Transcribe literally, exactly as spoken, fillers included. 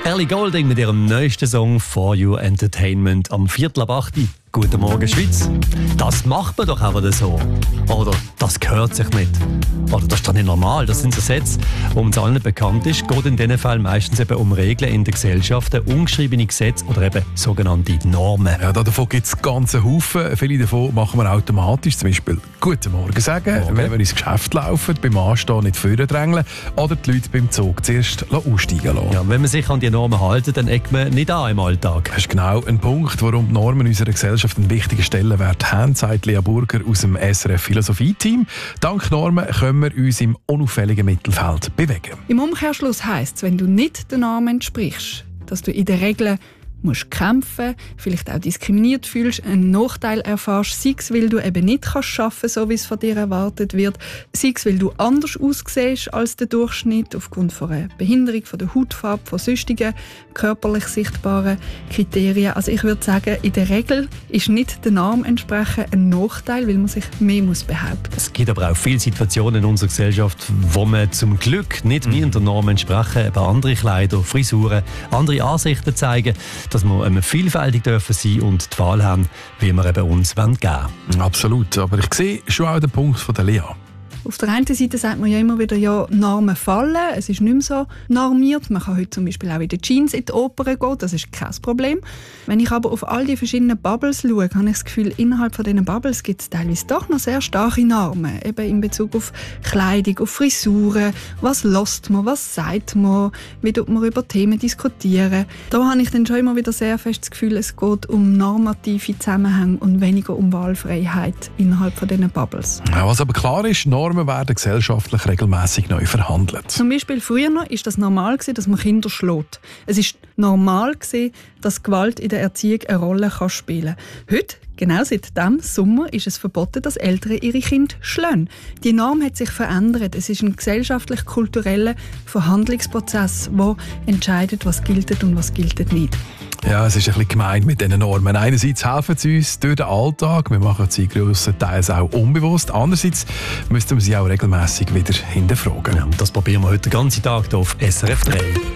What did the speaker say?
Ellie Goulding mit ihrem neuesten Song «For You Entertainment» am Viertel ab acht. Guten Morgen, Schweiz. Das macht man doch auch wieder so. Oder das gehört sich nicht. Oder das ist doch nicht normal. Das sind so Sätze, die uns allen bekannt ist. Geht in diesen Fällen meistens eben um Regeln in der Gesellschaft, ungeschriebene Gesetze oder eben sogenannte Normen. Ja, davon gibt es ganze Haufen. Viele davon machen wir automatisch. Zum Beispiel «Guten Morgen» sagen, Morgen. Wenn wir ins Geschäft laufen, beim Anstehen nicht vordrängeln oder die Leute beim Zug zuerst aussteigen lassen. Ja, wenn man sich an die Normen hält, dann eckt man nicht an im Alltag. Das ist genau ein Punkt, warum die Normen in unserer Gesellschaft einen wichtigen Stellenwert haben, sagt Lea Burger aus dem S R F Philosophie-Team. Dank Normen können wir uns im unauffälligen Mittelfeld bewegen. Im Umkehrschluss heisst es, wenn du nicht den Normen entsprichst, dass du in der Regel musst kämpfen, vielleicht auch diskriminiert fühlst, einen Nachteil erfährst, sei es, weil du eben nicht kannst arbeiten, so wie es von dir erwartet wird, sei es, weil du anders aussiehst als der Durchschnitt aufgrund von einer Behinderung, von der Hautfarbe, von sonstigen körperlich sichtbaren Kriterien. Also ich würde sagen, in der Regel ist nicht der Norm entsprechen ein Nachteil, weil man sich mehr muss behaupten muss. Es gibt aber auch viele Situationen in unserer Gesellschaft, wo man zum Glück nicht wie in der Norm entsprechen, eben andere Kleider, Frisuren, andere Ansichten zeigen, dass wir vielfältig dürfen sein und die Wahl haben, wie wir eben uns geben wollen. Absolut, aber ich sehe schon auch den Punkt von der Lea. Auf der einen Seite sagt man ja immer wieder, ja, Normen fallen, es ist nicht mehr so normiert. Man kann heute zum Beispiel auch in den Jeans in die Oper gehen, das ist kein Problem. Wenn ich aber auf all die verschiedenen Bubbles schaue, habe ich das Gefühl, innerhalb von diesen Bubbles gibt es teilweise doch noch sehr starke Normen, eben in Bezug auf Kleidung, auf Frisuren, was hört man, was sagt man, wie tut man über Themen diskutieren. Da habe ich dann schon immer wieder sehr fest das Gefühl, es geht um normative Zusammenhänge und weniger um Wahlfreiheit innerhalb von diesen Bubbles. Ja, was aber klar ist, Normen werden gesellschaftlich regelmäßig neu verhandelt. Zum Beispiel früher war es normal, dass man Kinder schlägt. Es ist normal, dass Gewalt in der Erziehung eine Rolle spielen kann. Heute, genau seit diesem Sommer, ist es verboten, dass Eltern ihre Kinder schlagen. Die Norm hat sich verändert. Es ist ein gesellschaftlich-kultureller Verhandlungsprozess, der entscheidet, was gilt und was gilt nicht. Ja, es ist ein bisschen gemein mit diesen Normen. Einerseits helfen sie uns durch den Alltag, wir machen sie grösstenteils auch unbewusst. Andererseits müssten wir sie auch regelmässig wieder hinterfragen. Ja, das probieren wir heute den ganzen Tag hier auf S R F drei.